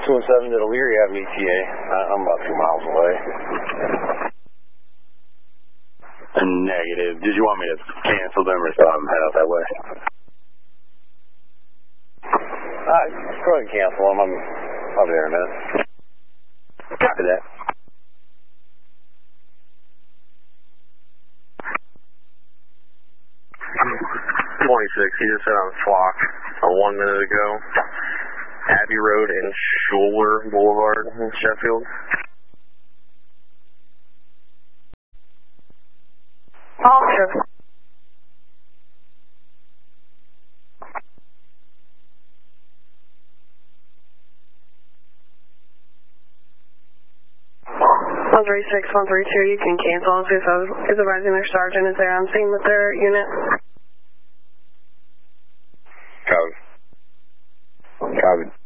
617 to Leary Ave ETA. I'm about 2 miles away. Negative. Did you want me to cancel them or so I'm head out that way? Go ahead and cancel them. I'll be there in a minute. Copy that. He just said on the clock 1 minute ago. Abbey Road and Schuler Boulevard in Sheffield. Sure. One 136, 132, you can cancel if is advising their sergeant is there on scene with their unit. Copy.